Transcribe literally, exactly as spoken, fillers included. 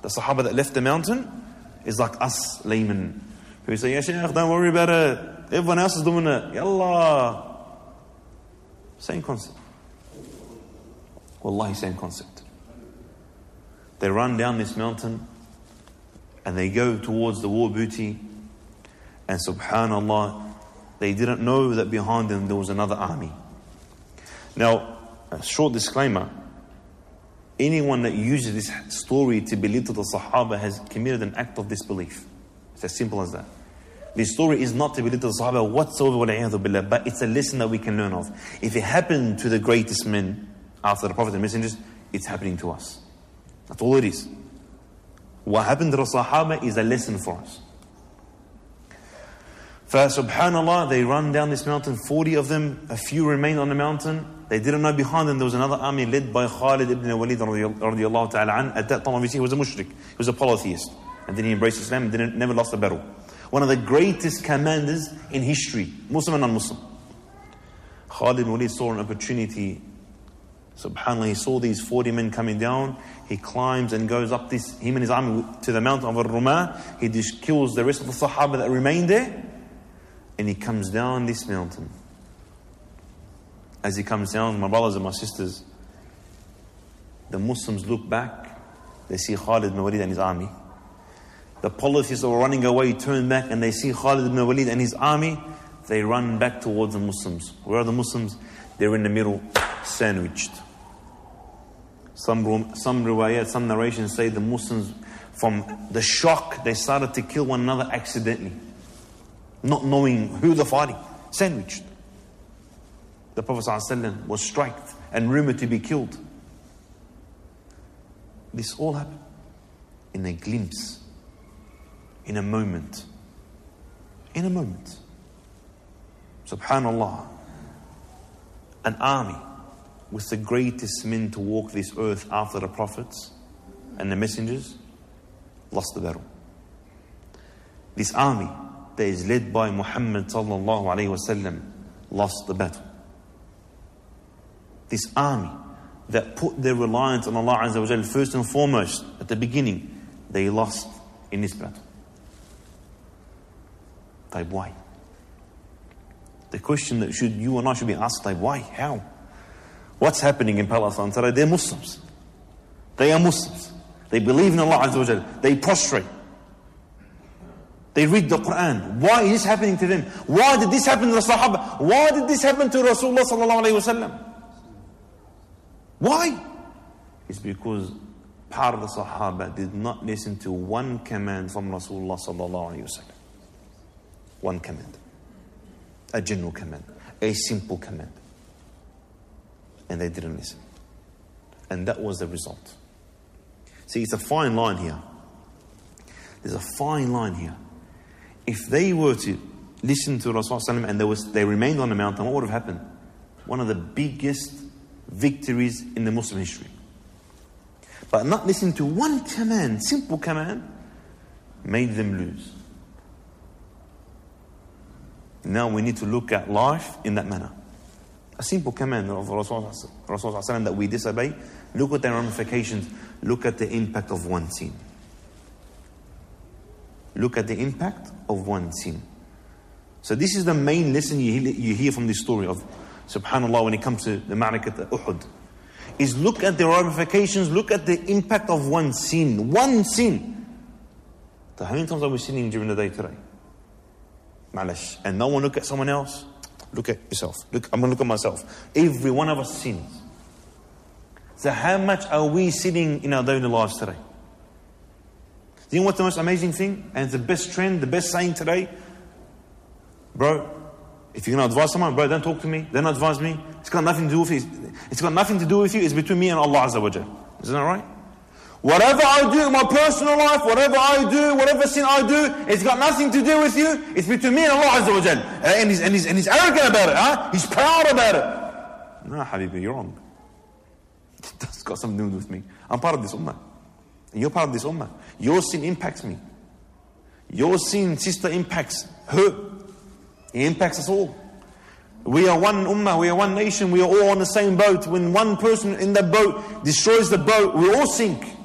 The Sahaba that left the mountain is like us laymen who say, Ya Shaykh, don't worry about it. Everyone else is doing it. Yallah. Same concept. Wallahi, same concept. They run down this mountain and they go towards the war booty, and subhanallah, they didn't know that behind them there was another army. Now, a short disclaimer, anyone that uses this story to belittle the Sahaba has committed an act of disbelief. It's as simple as that. This story is not to belittle the Sahaba whatsoever, but it's a lesson that we can learn of. If it happened to the greatest men after the Prophet and Messengers, it's happening to us. That's all it is. What happened to the Sahaba is a lesson for us. For subhanallah, they run down this mountain, forty of them, a few remained on the mountain. They didn't know behind them there was another army led by Khalid ibn Walid radiallahu ta'ala an. At that time, obviously, he was a mushrik. He was a polytheist. And then he embraced Islam and didn't, never lost a battle. One of the greatest commanders in history, Muslim and non-Muslim. Khalid ibn Walid saw an opportunity. Subhanallah, he saw these forty men coming down. He climbs and goes up this, him and his army, to the mountain of Al-Rumah. He just kills the rest of the Sahaba that remained there. And he comes down this mountain. As he comes down, my brothers and my sisters, the Muslims look back. They see Khalid ibn Walid and his army. The polytheists that were running away turn back and they see Khalid ibn Walid and his army. They run back towards the Muslims. Where are the Muslims? They're in the middle, sandwiched. Some some riwayat, some narrations say the Muslims, from the shock, they started to kill one another accidentally, not knowing who they're fighting. Sandwiched. The Prophet ﷺ was struck and rumored to be killed. This all happened in a glimpse, in a moment. In a moment. Subhanallah. An army with the greatest men to walk this earth after the prophets and the messengers lost the battle. This army that is led by Muhammad sallallahu alayhi wa sallam lost the battle. This army that put their reliance on Allah Azza wa Jal first and foremost at the beginning, they lost in this battle. Type why? The question that should you and I should be asked, type why? How? What's happening in Palestine today? They're Muslims. They are Muslims. They believe in Allah Azza wa Jal. They prostrate. They read the Quran. Why is this happening to them? Why did this happen to the Sahaba? Why did this happen to Rasulullah sallallahu alayhi wa sallam? Why? It's because part of the Sahaba did not listen to one command from Rasulullah sallallahu alayhi wa sallam. One command. A general command. A simple command. And they didn't listen. And that was the result. See, it's a fine line here. There's a fine line here. If they were to listen to Rasulullah and there was, they remained on the mountain, what would have happened? One of the biggest victories in the Muslim history. But not listening to one command, simple command, made them lose. Now we need to look at life in that manner. A simple command of Rasulullah that we disobey, look at the ramifications, look at the impact of one sin. Look at the impact of one sin. So this is the main lesson you hear, you hear from this story of, subhanallah, when it comes to the Ma'rakat at Uhud, is look at the ramifications, look at the impact of one sin. One sin. So how many times are we sinning during the day today? Ma'lash. And no one look at someone else. Look at yourself. Look, I'm going to look at myself. Every one of us sins. So how much are we sinning in our daily lives today? Do you know what's the most amazing thing? And it's the best trend, the best saying today? Bro, if you're going to advise someone, bro, don't talk to me. Don't advise me. It's got nothing to do with you. It's got nothing to do with you. It's between me and Allah Azza wa Jal. Isn't that right? Whatever I do in my personal life, whatever I do, whatever sin I do, it's got nothing to do with you. It's between me and Allah Azza wa Jal. And he's, and he's, and he's arrogant about it. Huh? He's proud about it. No, Habibi, you're wrong. That's got something to do with me. I'm part of this ummah. And you're part of this ummah. Your sin impacts me. Your sin, sister, impacts her. It impacts us all. We are one ummah, we are one nation, we are all on the same boat. When one person in the boat destroys the boat, we all sink.